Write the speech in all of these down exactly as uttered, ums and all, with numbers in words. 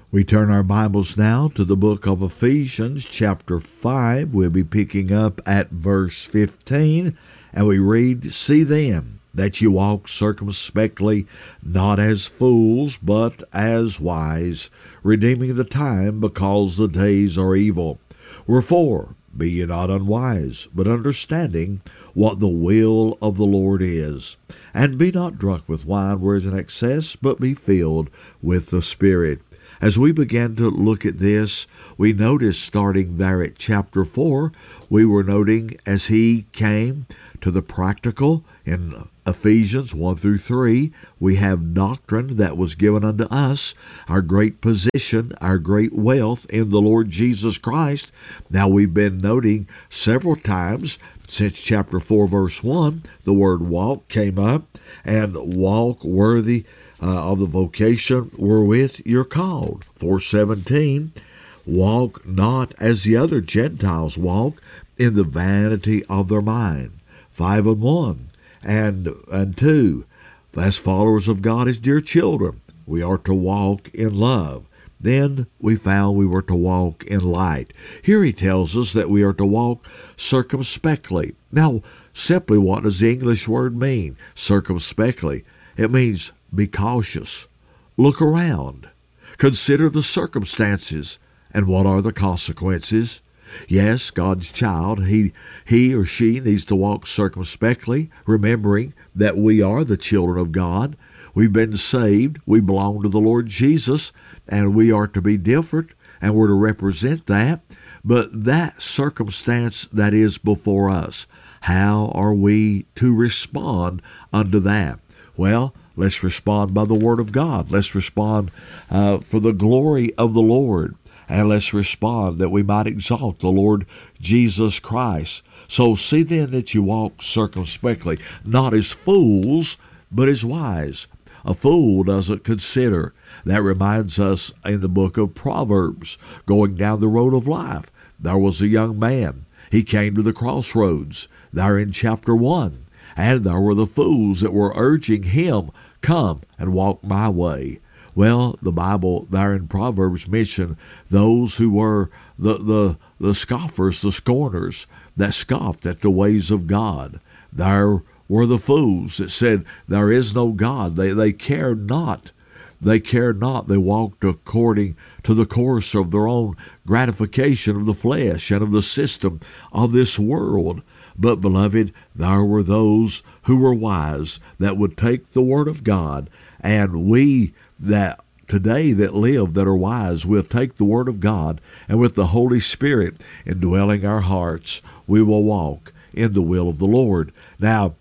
We turn our Bibles now to the book of Ephesians, chapter five. We'll be picking up at verse fifteen, and we read, "See then that you walk circumspectly, not as fools, but as wise, redeeming the time, because the days are evil. Wherefore, be ye not unwise, but understanding what the will of the Lord is. And be not drunk with wine, where is an excess, but be filled with the Spirit." As we began to look at this, we noticed starting there at chapter four, we were noting as he came to the practical in Ephesians one through three, we have doctrine that was given unto us, our great position, our great wealth in the Lord Jesus Christ. Now we've been noting several times since chapter four, verse one, the word walk came up, and walk worthy Uh, of the vocation wherewith you're called. four seventeen, walk not as the other Gentiles walk, in the vanity of their mind. five and one, and, and two, as followers of God as dear children, we are to walk in love. Then we found we were to walk in light. Here he tells us that we are to walk circumspectly. Now, simply what does the English word mean, circumspectly? It means be cautious. Look around. Consider the circumstances. And what are the consequences? Yes, God's child, he, he or she needs to walk circumspectly, remembering that we are the children of God. We've been saved. We belong to the Lord Jesus, and we are to be different, and we're to represent that. But that circumstance that is before us, how are we to respond unto that? Well, let's respond by the Word of God. Let's respond uh, for the glory of the Lord. And let's respond that we might exalt the Lord Jesus Christ. So see then that you walk circumspectly, not as fools, but as wise. A fool doesn't consider. That reminds us in the book of Proverbs, going down the road of life. There was a young man. He came to the crossroads, there in chapter one. And there were the fools that were urging him, come and walk my way. Well, the Bible there in Proverbs mentioned those who were the, the, the scoffers, the scorners, that scoffed at the ways of God. There were the fools that said, there is no God. They, they cared not. They cared not. They walked according to the course of their own gratification of the flesh and of the system of this world. But, beloved, there were those who were wise that would take the Word of God, and we that today that live that are wise will take the Word of God, and with the Holy Spirit indwelling our hearts, we will walk in the will of the Lord. Now,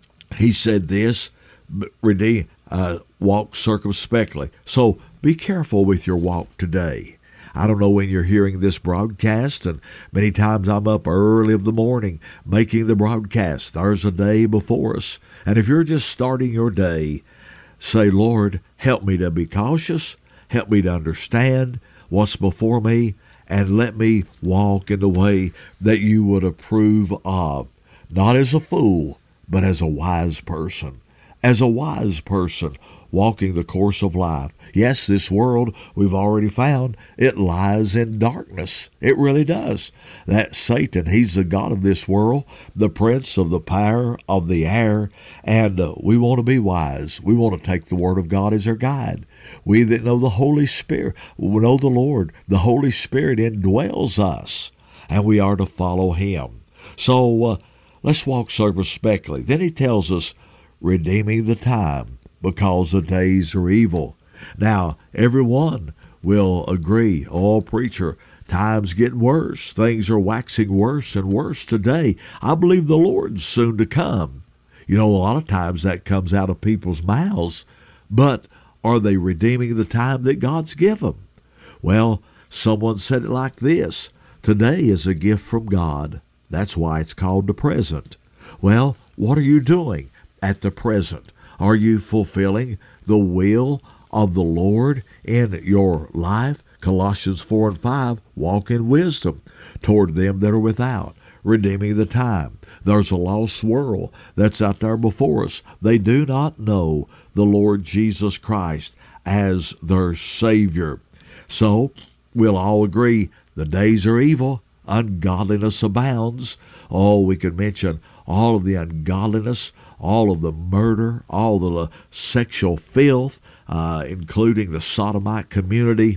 he said this, redeem, uh, walk circumspectly. So be careful with your walk today. I don't know when you're hearing this broadcast, and many times I'm up early of the morning making the broadcast. There's a day before us. And if you're just starting your day, say, Lord, help me to be cautious, help me to understand what's before me, and let me walk in the way that you would approve of. Not as a fool, but as a wise person. As a wise person, walking the course of life. Yes, this world, we've already found, it lies in darkness. It really does. That Satan, he's the god of this world, the prince of the power of the air, and uh, we want to be wise. We want to take the Word of God as our guide. We that know the Holy Spirit, we know the Lord, the Holy Spirit indwells us, and we are to follow Him. So uh, let's walk circumspectly. Then he tells us, redeeming the time, because the days are evil. Now, everyone will agree, oh, preacher, time's getting worse. Things are waxing worse and worse today. I believe the Lord's soon to come. You know, a lot of times that comes out of people's mouths, but are they redeeming the time that God's given? Well, someone said it like this, today is a gift from God. That's why it's called the present. Well, what are you doing at the present? Are you fulfilling the will of the Lord in your life? Colossians four and five, walk in wisdom toward them that are without, redeeming the time. There's a lost world that's out there before us. They do not know the Lord Jesus Christ as their Savior. So we'll all agree the days are evil, ungodliness abounds. Oh, we could mention all of the ungodliness, all of the murder, all the sexual filth, uh, including the sodomite community,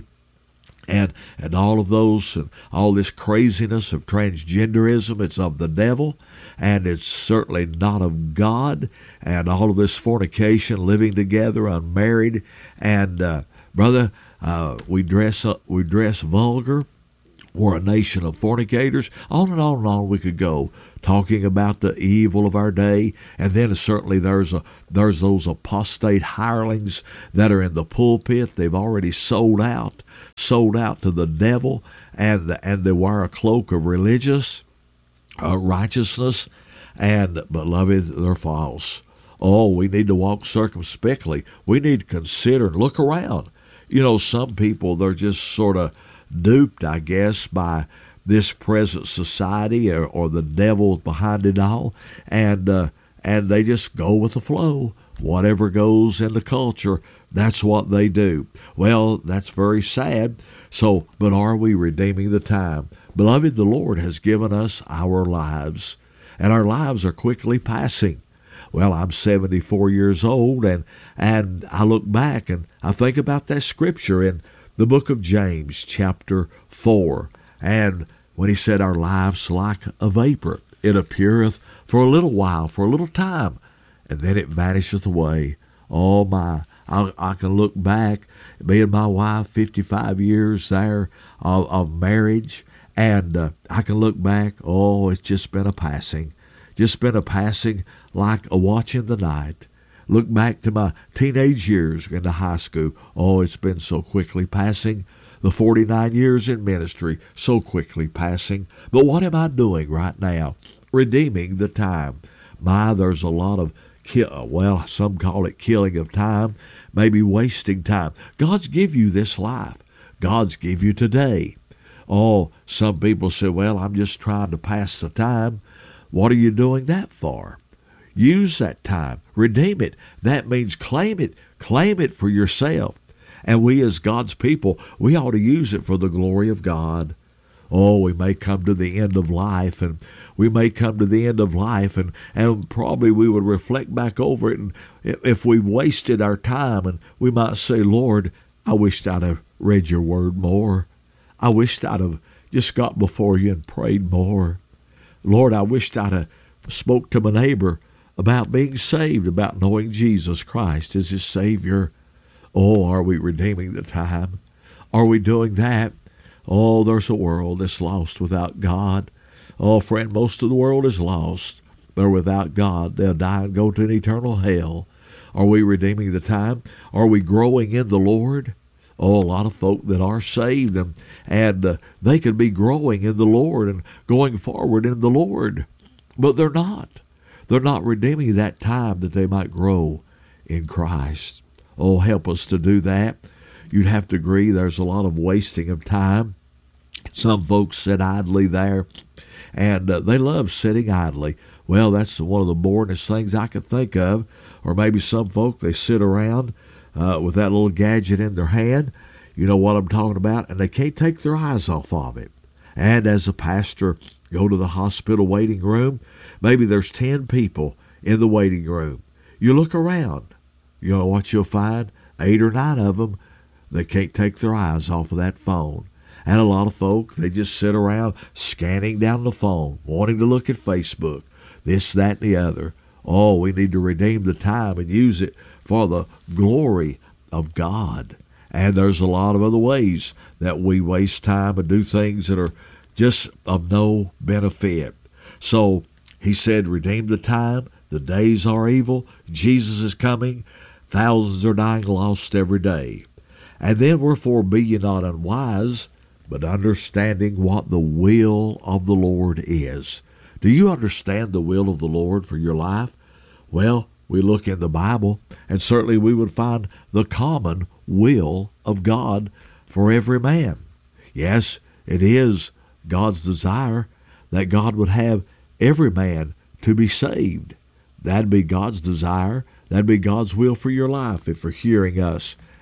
and and all of those, and all this craziness of transgenderism. It's of the devil, and it's certainly not of God. And all of this fornication, living together unmarried, and uh, brother, uh, we dress up, we dress vulgar. We're a nation of fornicators. On and on and on we could go, talking about the evil of our day. And then certainly there's a there's those apostate hirelings that are in the pulpit. They've already sold out, sold out to the devil, and and they wear a cloak of religious uh, righteousness. And beloved, they're false. Oh, we need to walk circumspectly. We need to consider and look around. You know, some people, they're just sort of duped, I guess, by this present society, or, or the devil behind it all, and uh, and they just go with the flow. Whatever goes in the culture, that's what they do. Well, that's very sad. So, but are we redeeming the time? Beloved, the Lord has given us our lives, and our lives are quickly passing. Well, I'm seventy-four years old, and and I look back and I think about that scripture in the book of James, chapter four, and when he said, our life's like a vapor. It appeareth for a little while, for a little time, and then it vanisheth away. Oh my, I, I can look back, me and my wife, fifty-five years there of, of marriage, and uh, I can look back, oh, it's just been a passing. Just been a passing like a watch in the night. Look back to my teenage years in the high school. Oh, it's been so quickly passing. The forty-nine years in ministry, so quickly passing. But what am I doing right now? Redeeming the time. My, there's a lot of, kill, well, some call it killing of time, maybe wasting time. God's give you this life. God's give you today. Oh, some people say, well, I'm just trying to pass the time. What are you doing that for? Use that time. Redeem it. That means claim it. Claim it for yourself. And we as God's people, we ought to use it for the glory of God. Oh, we may come to the end of life, and we may come to the end of life, and, and probably we would reflect back over it, and if we've wasted our time, and we might say, Lord, I wished I'd have read your word more. I wished I'd have just got before you and prayed more. Lord, I wished I'd have spoke to my neighbor about being saved, about knowing Jesus Christ as his Savior. Oh, are we redeeming the time? Are we doing that? Oh, there's a world that's lost without God. Oh, friend, most of the world is lost. They're without God. They'll die and go to an eternal hell. Are we redeeming the time? Are we growing in the Lord? Oh, a lot of folk that are saved, and, and uh, they could be growing in the Lord and going forward in the Lord, but they're not. They're not redeeming that time that they might grow in Christ. Oh, help us to do that. You'd have to agree there's a lot of wasting of time. Some folks sit idly there, and uh, they love sitting idly. Well, that's one of the boringest things I could think of. Or maybe some folk, they sit around uh, with that little gadget in their hand. You know what I'm talking about? And they can't take their eyes off of it. And as a pastor, go to the hospital waiting room. Maybe there's ten people in the waiting room. You look around. You know what you'll find? Eight or nine of them, they can't take their eyes off of that phone. And a lot of folk, they just sit around scanning down the phone, wanting to look at Facebook, this, that, and the other. Oh, we need to redeem the time and use it for the glory of God. And there's a lot of other ways that we waste time and do things that are just of no benefit. So he said, redeem the time. The days are evil. Jesus is coming. Thousands are dying lost every day. And then, wherefore be ye not unwise, but understanding what the will of the Lord is. Do you understand the will of the Lord for your life? Well, we look in the Bible, and certainly we would find the common will of God for every man. Yes, it is God's desire that God would have every man to be saved. That'd be God's desire. That'd be God's will for your life if you're hearing us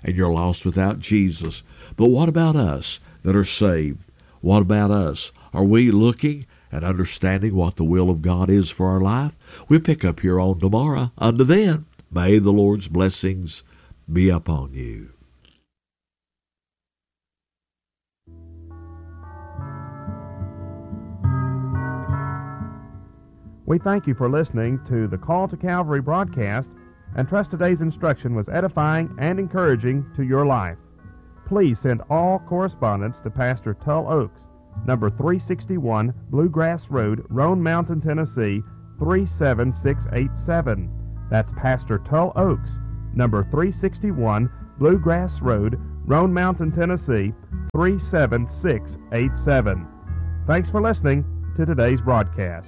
and you're lost without Jesus. But what about us that are saved? What about us? Are we looking and understanding what the will of God is for our life? We'll pick up here on tomorrow. Until then, may the Lord's blessings be upon you. We thank you for listening to the Call to Calvary broadcast and trust today's instruction was edifying and encouraging to your life. Please send all correspondence to Pastor Tull Oaks, number three sixty-one Bluegrass Road, Roan Mountain, Tennessee, three seven six eight seven. That's Pastor Tull Oaks, number three sixty-one Bluegrass Road, Roan Mountain, Tennessee, three seven six eight seven. Thanks for listening to today's broadcast.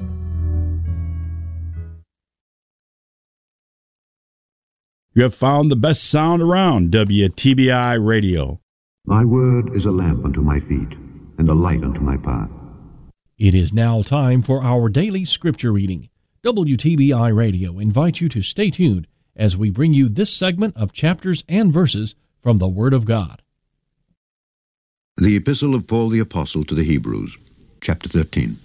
You have found the best sound around, W T B I Radio. Thy word is a lamp unto my feet, and a light unto my path. It is now time for our daily scripture reading. W T B I Radio invites you to stay tuned as we bring you this segment of chapters and verses from the Word of God. The Epistle of Paul the Apostle to the Hebrews, chapter thirteen.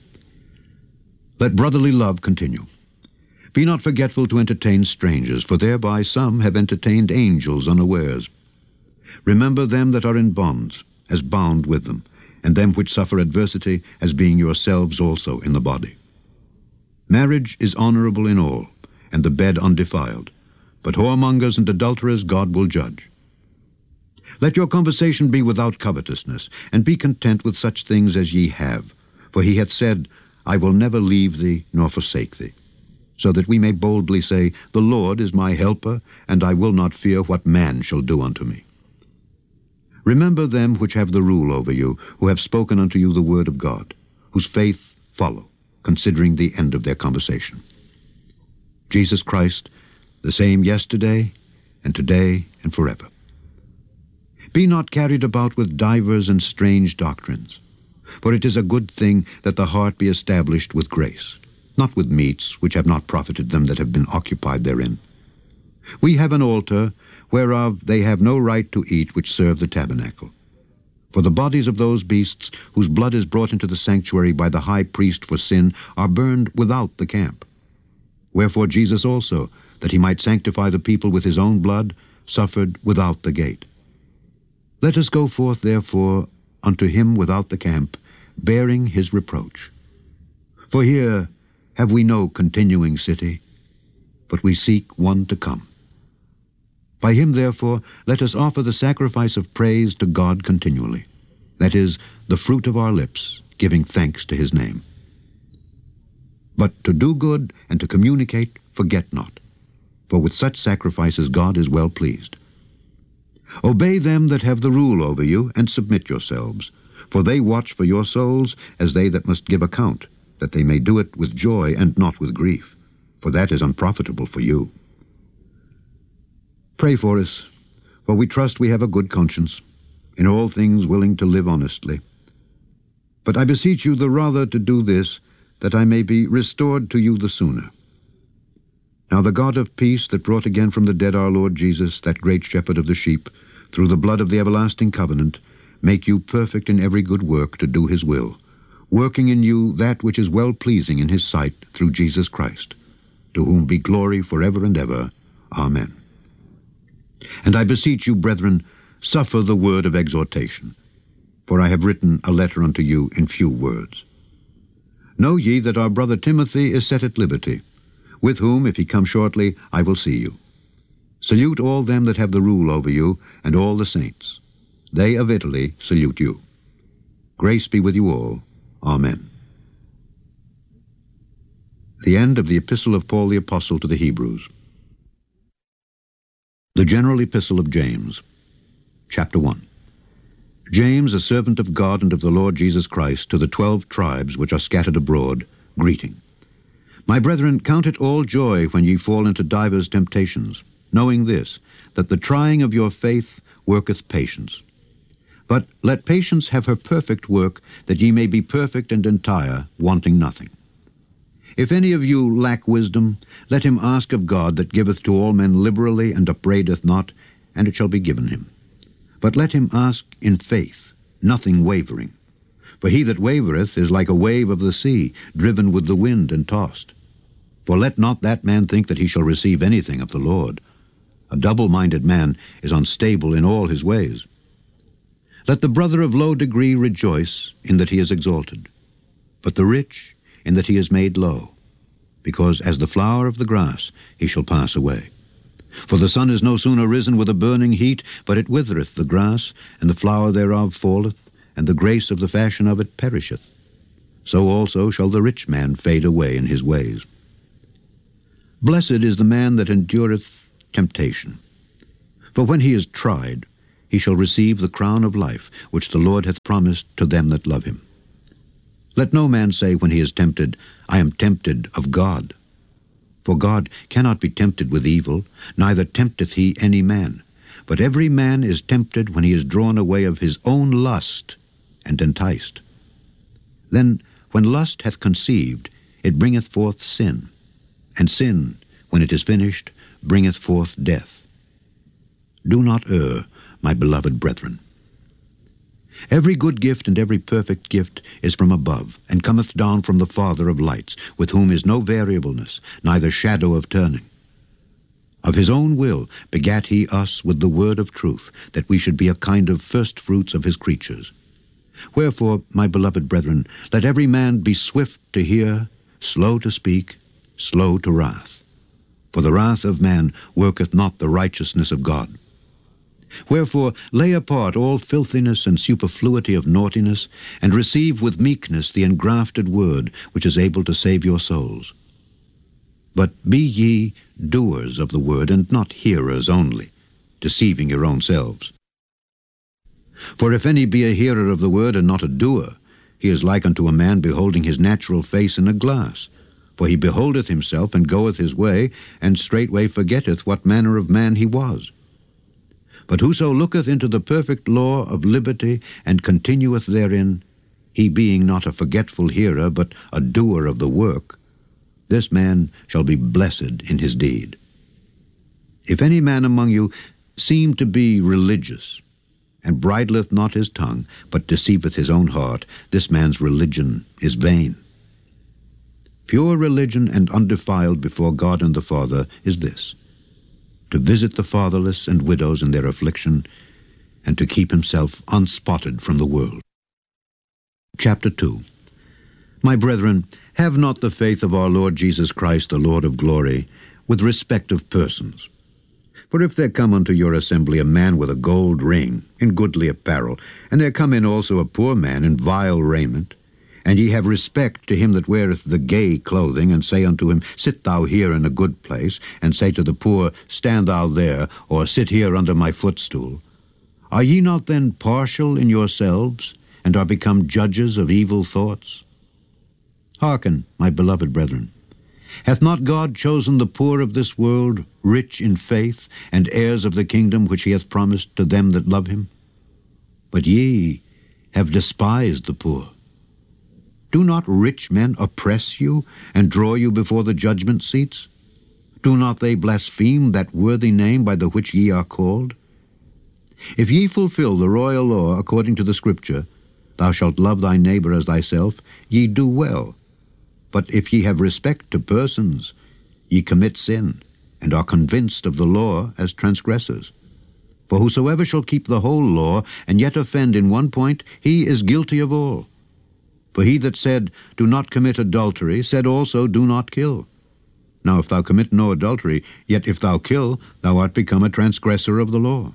Let brotherly love continue. Be not forgetful to entertain strangers, for thereby some have entertained angels unawares. Remember them that are in bonds, as bound with them, and them which suffer adversity, as being yourselves also in the body. Marriage is honorable in all, and the bed undefiled, but whoremongers and adulterers God will judge. Let your conversation be without covetousness, and be content with such things as ye have. For he hath said, I will never leave thee nor forsake thee. So that we may boldly say, The Lord is my helper, and I will not fear what man shall do unto me. Remember them which have the rule over you, who have spoken unto you the word of God, whose faith follow, considering the end of their conversation. Jesus Christ, the same yesterday, and today, and forever. Be not carried about with divers and strange doctrines, for it is a good thing that the heart be established with grace, not with meats which have not profited them that have been occupied therein. We have an altar, whereof they have no right to eat which serve the tabernacle. For the bodies of those beasts, whose blood is brought into the sanctuary by the high priest for sin, are burned without the camp. Wherefore Jesus also, that he might sanctify the people with his own blood, suffered without the gate. Let us go forth, therefore, unto him without the camp, bearing his reproach. For here have we no continuing city, but we seek one to come. By him, therefore, let us offer the sacrifice of praise to God continually, that is, the fruit of our lips, giving thanks to his name. But to do good and to communicate, forget not, for with such sacrifices God is well pleased. Obey them that have the rule over you, and submit yourselves, for they watch for your souls as they that must give account, that they may do it with joy and not with grief, for that is unprofitable for you. Pray for us, for we trust we have a good conscience, in all things willing to live honestly. But I beseech you the rather to do this, that I may be restored to you the sooner. Now the God of peace, that brought again from the dead our Lord Jesus, that great shepherd of the sheep, through the blood of the everlasting covenant, make you perfect in every good work to do his will, working in you that which is well-pleasing in his sight through Jesus Christ, to whom be glory forever and ever. Amen. And I beseech you, brethren, suffer the word of exhortation, for I have written a letter unto you in few words. Know ye that our brother Timothy is set at liberty, with whom, if he come shortly, I will see you. Salute all them that have the rule over you, and all the saints. They of Italy salute you. Grace be with you all. Amen. The end of the Epistle of Paul the Apostle to the Hebrews. The General Epistle of James, chapter one. James, a servant of God and of the Lord Jesus Christ, to the twelve tribes which are scattered abroad, greeting. My brethren, count it all joy when ye fall into divers temptations, knowing this, that the trying of your faith worketh patience. But let patience have her perfect work, that ye may be perfect and entire, wanting nothing. If any of you lack wisdom, let him ask of God, that giveth to all men liberally, and upbraideth not, and it shall be given him. But let him ask in faith, nothing wavering. For he that wavereth is like a wave of the sea, driven with the wind and tossed. For let not that man think that he shall receive anything of the Lord. A double-minded man is unstable in all his ways. Let the brother of low degree rejoice in that he is exalted, but the rich in that he is made low, because as the flower of the grass he shall pass away. For the sun is no sooner risen with a burning heat, but it withereth the grass, and the flower thereof falleth, and the grace of the fashion of it perisheth. So also shall the rich man fade away in his ways. Blessed is the man that endureth temptation. For when he is tried, he shall receive the crown of life, which the Lord hath promised to them that love him. Let no man say when he is tempted, I am tempted of God. For God cannot be tempted with evil, neither tempteth he any man. But every man is tempted when he is drawn away of his own lust, and enticed. Then, when lust hath conceived, it bringeth forth sin. And sin, when it is finished, bringeth forth death. Do not err, my beloved brethren. Every good gift and every perfect gift is from above, and cometh down from the Father of lights, with whom is no variableness, neither shadow of turning. Of his own will begat he us with the word of truth, that we should be a kind of firstfruits of his creatures. Wherefore, my beloved brethren, let every man be swift to hear, slow to speak, slow to wrath. For the wrath of man worketh not the righteousness of God. Wherefore lay apart all filthiness and superfluity of naughtiness, and receive with meekness the engrafted word, which is able to save your souls. But be ye doers of the word, and not hearers only, deceiving your own selves. For if any be a hearer of the word, and not a doer, he is like unto a man beholding his natural face in a glass. For he beholdeth himself, and goeth his way, and straightway forgetteth what manner of man he was. But whoso looketh into the perfect law of liberty, and continueth therein, he being not a forgetful hearer, but a doer of the work, this man shall be blessed in his deed. If any man among you seem to be religious, and bridleth not his tongue, but deceiveth his own heart, this man's religion is vain. Pure religion and undefiled before God and the Father is this, to visit the fatherless and widows in their affliction, and to keep himself unspotted from the world. Chapter two. My brethren, have not the faith of our Lord Jesus Christ, the Lord of glory, with respect of persons. For if there come unto your assembly a man with a gold ring, in goodly apparel, and there come in also a poor man in vile raiment, and ye have respect to him that weareth the gay clothing, and say unto him, Sit thou here in a good place, and say to the poor, Stand thou there, or sit here under my footstool, are ye not then partial in yourselves, and are become judges of evil thoughts? Hearken, my beloved brethren. Hath not God chosen the poor of this world, rich in faith, and heirs of the kingdom which he hath promised to them that love him? But ye have despised the poor. Do not rich men oppress you, and draw you before the judgment seats? Do not they blaspheme that worthy name by the which ye are called? If ye fulfill the royal law according to the Scripture, Thou shalt love thy neighbor as thyself, ye do well. But if ye have respect to persons, ye commit sin, and are convinced of the law as transgressors. For whosoever shall keep the whole law, and yet offend in one point, he is guilty of all. For he that said, Do not commit adultery, said also, Do not kill. Now if thou commit no adultery, yet if thou kill, thou art become a transgressor of the law.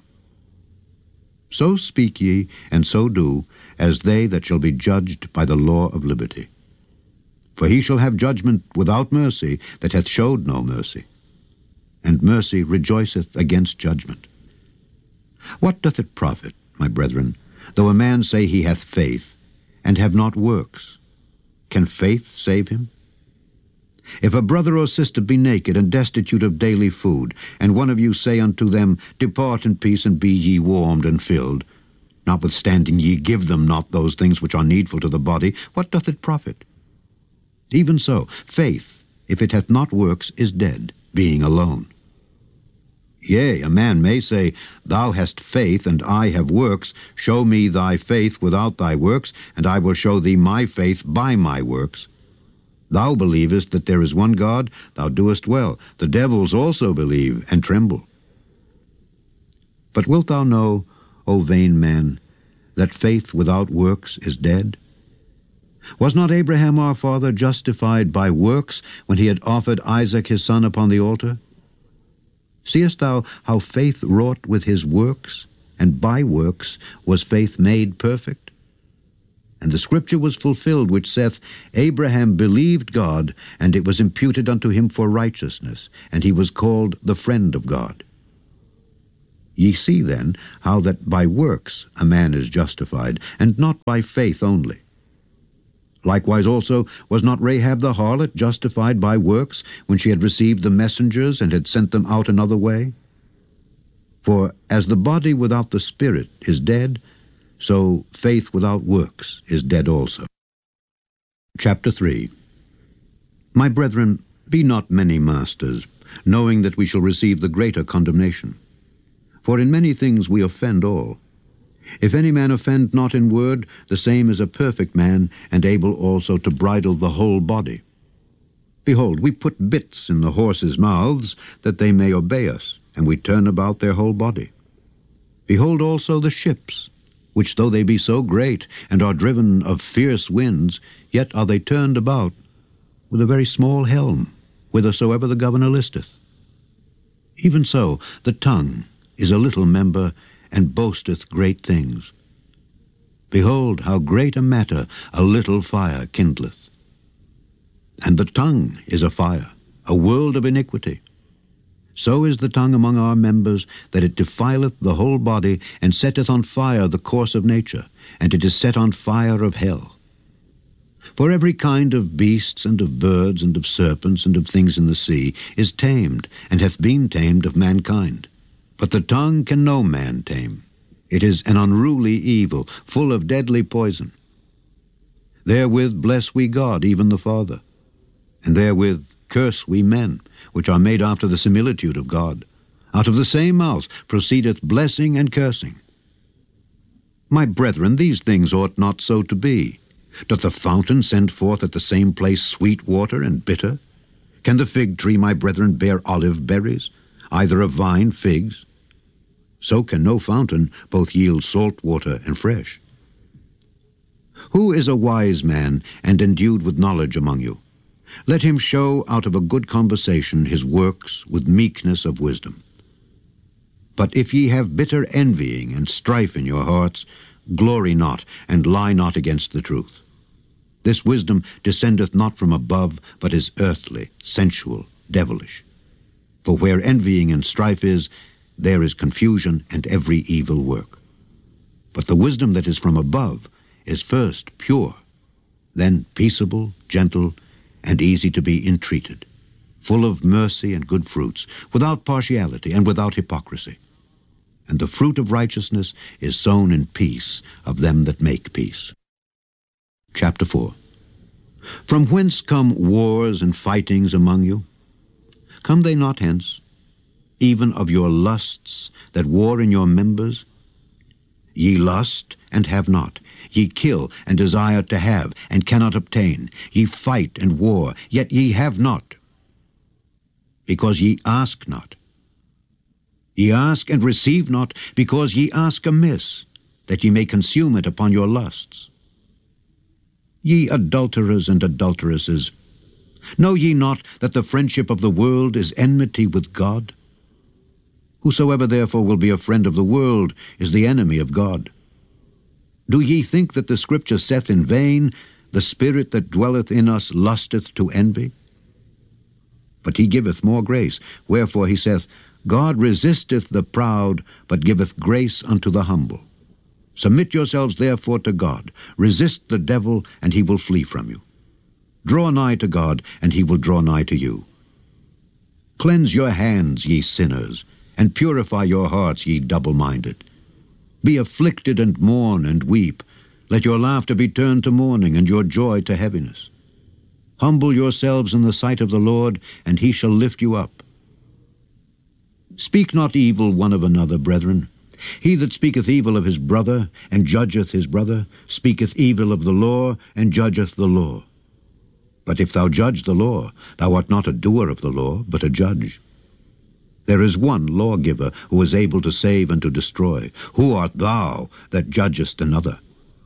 So speak ye, and so do, as they that shall be judged by the law of liberty. For he shall have judgment without mercy that hath showed no mercy. And mercy rejoiceth against judgment. What doth it profit, my brethren, though a man say he hath faith, and have not works? Can faith save him? If a brother or sister be naked and destitute of daily food, and one of you say unto them, Depart in peace, and be ye warmed and filled, notwithstanding ye give them not those things which are needful to the body, what doth it profit? Even so, faith, if it hath not works, is dead, being alone. Yea, a man may say, Thou hast faith, and I have works. Show me thy faith without thy works, and I will show thee my faith by my works. Thou believest that there is one God, thou doest well. The devils also believe, and tremble. But wilt thou know, O vain man, that faith without works is dead? Was not Abraham our father justified by works when he had offered Isaac his son upon the altar? Seest thou how faith wrought with his works, and by works was faith made perfect? And the scripture was fulfilled which saith, Abraham believed God, and it was imputed unto him for righteousness, and he was called the friend of God. Ye see then how that by works a man is justified, and not by faith only. Likewise also was not Rahab the harlot justified by works when she had received the messengers and had sent them out another way? For as the body without the spirit is dead, so faith without works is dead also. Chapter three. My brethren, be not many masters, knowing that we shall receive the greater condemnation. For in many things we offend all. If any man offend not in word, the same is a perfect man, and able also to bridle the whole body. Behold, we put bits in the horses' mouths, that they may obey us, and we turn about their whole body. Behold also the ships, which though they be so great, and are driven of fierce winds, yet are they turned about with a very small helm, whithersoever the governor listeth. Even so, the tongue is a little member, and boasteth great things. Behold, how great a matter a little fire kindleth. And the tongue is a fire, a world of iniquity. So is the tongue among our members, that it defileth the whole body, and setteth on fire the course of nature, and it is set on fire of hell. For every kind of beasts, and of birds, and of serpents, and of things in the sea, is tamed, and hath been tamed of mankind. But the tongue can no man tame. It is an unruly evil, full of deadly poison. Therewith bless we God, even the Father, and therewith curse we men, which are made after the similitude of God. Out of the same mouth proceedeth blessing and cursing. My brethren, these things ought not so to be. Doth the fountain send forth at the same place sweet water and bitter? Can the fig tree, my brethren, bear olive berries, either a vine figs? So can no fountain both yield salt water and fresh. Who is a wise man and endued with knowledge among you? Let him show out of a good conversation his works with meekness of wisdom. But if ye have bitter envying and strife in your hearts, glory not, and lie not against the truth. This wisdom descendeth not from above, but is earthly, sensual, devilish. For where envying and strife is, there is confusion and every evil work. But the wisdom that is from above is first pure, then peaceable, gentle, and easy to be entreated, full of mercy and good fruits, without partiality and without hypocrisy. And the fruit of righteousness is sown in peace of them that make peace. Chapter four. From whence come wars and fightings among you? Come they not hence, even of your lusts that war in your members? Ye lust and have not. Ye kill and desire to have, and cannot obtain. Ye fight and war, yet ye have not, because ye ask not. Ye ask and receive not, because ye ask amiss, that ye may consume it upon your lusts. Ye adulterers and adulteresses, know ye not that the friendship of the world is enmity with God? Whosoever therefore will be a friend of the world is the enemy of God. Do ye think that the Scripture saith in vain, the Spirit that dwelleth in us lusteth to envy? But he giveth more grace, wherefore he saith, God resisteth the proud, but giveth grace unto the humble. Submit yourselves therefore to God. Resist the devil, and he will flee from you. Draw nigh to God, and he will draw nigh to you. Cleanse your hands, ye sinners, and purify your hearts, ye double-minded. Be afflicted and mourn and weep. Let your laughter be turned to mourning, and your joy to heaviness. Humble yourselves in the sight of the Lord, and he shall lift you up. Speak not evil one of another, brethren. He that speaketh evil of his brother, and judgeth his brother, speaketh evil of the law, and judgeth the law. But if thou judge the law, thou art not a doer of the law, but a judge. There is one lawgiver who is able to save and to destroy. Who art thou that judgest another?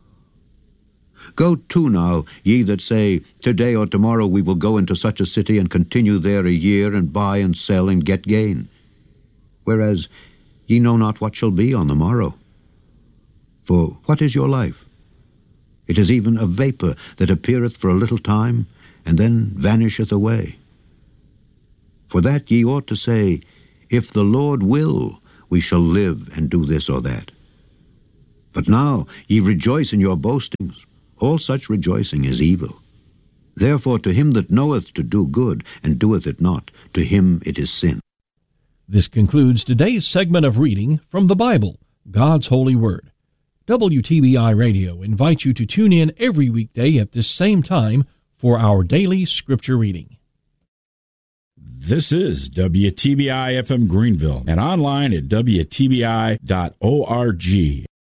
Go to now, ye that say, Today or tomorrow we will go into such a city, and continue there a year, and buy and sell, and get gain. Whereas ye know not what shall be on the morrow. For what is your life? It is even a vapor that appeareth for a little time, and then vanisheth away. For that ye ought to say, If the Lord will, we shall live and do this or that. But now ye rejoice in your boastings. All such rejoicing is evil. Therefore to him that knoweth to do good, and doeth it not, to him it is sin. This concludes today's segment of reading from the Bible, God's Holy Word. W T B I Radio invites you to tune in every weekday at this same time for our daily scripture reading. This is W T B I F M Greenville and online at W T B I dot org.